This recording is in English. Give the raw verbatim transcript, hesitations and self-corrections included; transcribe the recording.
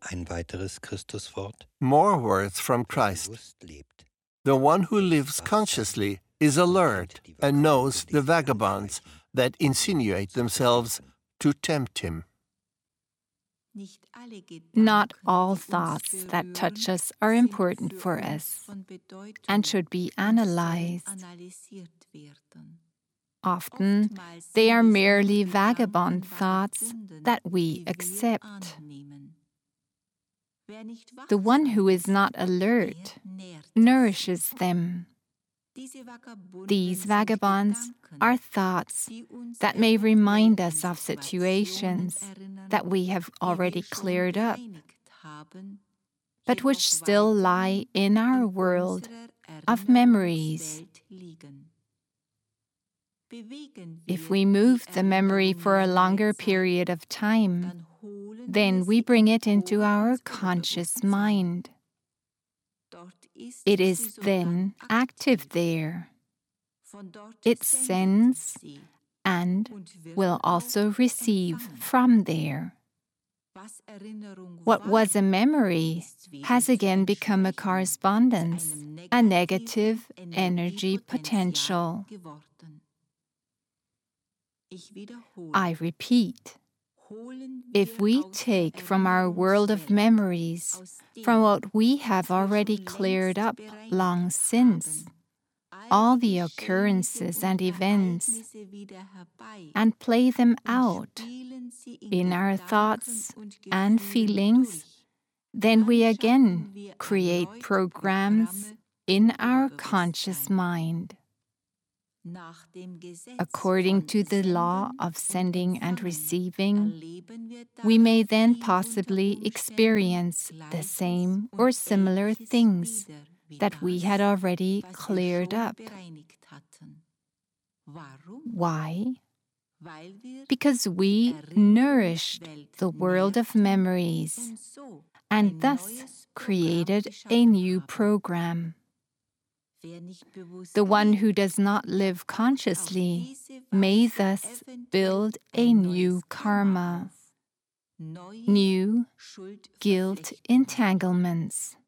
Ein weiteres Christuswort. More words from Christ. Bewusst lebt. The one who lives consciously is alert and knows the vagabonds that insinuate themselves to tempt him. Not all thoughts that touch us are important for us and should be analyzed. Often, they are merely vagabond thoughts that we accept. The one who is not alert nourishes them. These vagabonds are thoughts that may remind us of situations that we have already cleared up, but which still lie in our world of memories. If we move the memory for a longer period of time, then we bring it into our conscious mind. It is then active there. It sends and will also receive from there. What was a memory has again become a correspondence, a negative energy potential. I repeat, if we take from our world of memories, from what we have already cleared up long since, all the occurrences and events, and play them out in our thoughts and feelings, then we again create programs in our conscious mind. According to the law of sending and receiving, we may then possibly experience the same or similar things that we had already cleared up. Why? Because we nourished the world of memories and thus created a new program. The one who does not live consciously may thus build a new karma, new guilt entanglements.